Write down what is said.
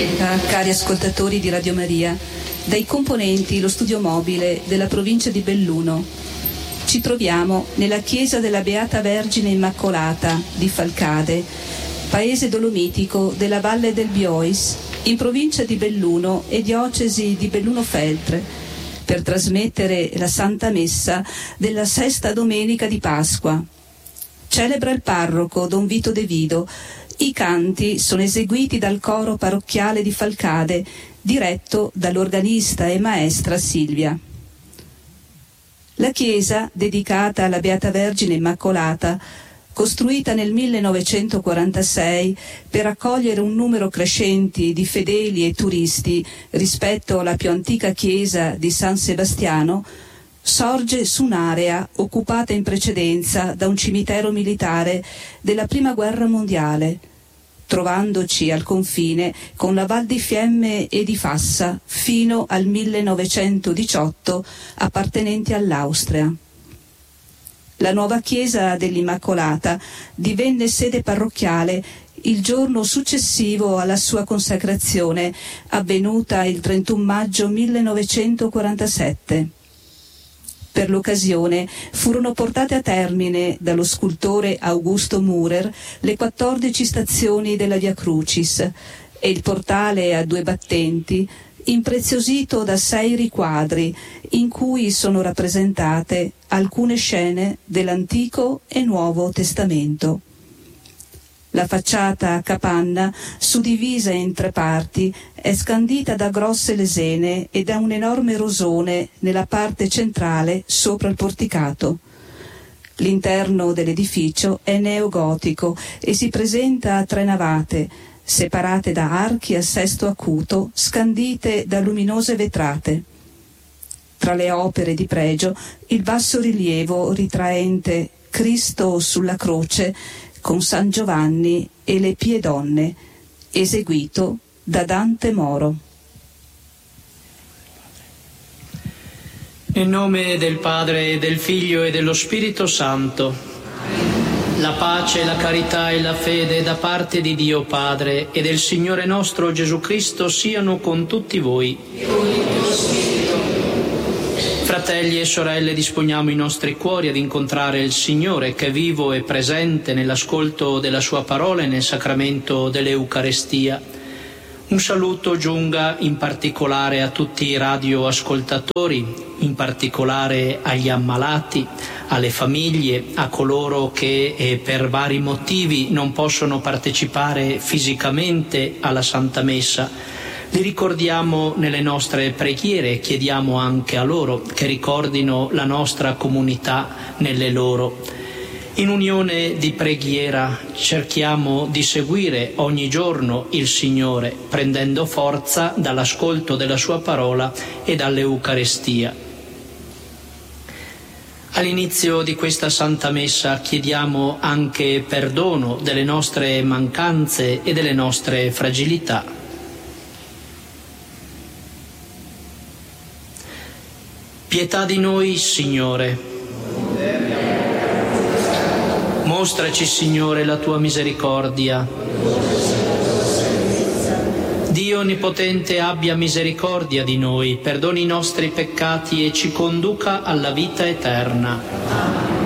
Cari ascoltatori di Radio Maria, dai componenti lo studio mobile della provincia di Belluno. Ci troviamo nella chiesa della Beata Vergine Immacolata di Falcade, paese dolomitico della Valle del Biois, in provincia di Belluno e diocesi di Belluno-Feltre, per trasmettere la Santa Messa della sesta domenica di Pasqua. Celebra il parroco Don Vito De Vido. I canti sono eseguiti dal coro parrocchiale di Falcade, diretto dall'organista e maestra Silvia. La chiesa, dedicata alla Beata Vergine Immacolata, costruita nel 1946 per accogliere un numero crescente di fedeli e turisti rispetto alla più antica chiesa di San Sebastiano, sorge su un'area occupata in precedenza da un cimitero militare della Prima Guerra Mondiale, trovandoci al confine con la Val di Fiemme e di Fassa fino al 1918, appartenenti all'Austria. La nuova chiesa dell'Immacolata divenne sede parrocchiale il giorno successivo alla sua consacrazione, avvenuta il 31 maggio 1947. Per l'occasione furono portate a termine dallo scultore Augusto Mürer le 14 stazioni della Via Crucis e il portale a 2 battenti, impreziosito da 6 riquadri in cui sono rappresentate alcune scene dell'Antico e Nuovo Testamento. La facciata a capanna, suddivisa in 3 parti, è scandita da grosse lesene e da un enorme rosone nella parte centrale sopra il porticato. L'interno dell'edificio è neogotico e si presenta a 3 navate, separate da archi a sesto acuto, scandite da luminose vetrate. Tra le opere di pregio, il bassorilievo ritraente Cristo sulla croce con San Giovanni e le Pie Donne, eseguito da Dante Moro. Nel nome del Padre, del Figlio e dello Spirito Santo. La pace, la carità e la fede da parte di Dio Padre e del Signore nostro Gesù Cristo siano con tutti voi. Fratelli e sorelle, disponiamo i nostri cuori ad incontrare il Signore che è vivo e presente nell'ascolto della Sua parola e nel sacramento dell'Eucarestia. Un saluto giunga in particolare a tutti i radioascoltatori, in particolare agli ammalati, alle famiglie, a coloro che per vari motivi non possono partecipare fisicamente alla Santa Messa. Li ricordiamo nelle nostre preghiere e chiediamo anche a loro che ricordino la nostra comunità nelle loro. In unione di preghiera cerchiamo di seguire ogni giorno il Signore, prendendo forza dall'ascolto della Sua parola e dall'Eucarestia. All'inizio di questa Santa Messa chiediamo anche perdono delle nostre mancanze e delle nostre fragilità. Pietà di noi, Signore. Mostraci, Signore, la tua misericordia. Dio Onnipotente abbia misericordia di noi, perdoni i nostri peccati e ci conduca alla vita eterna.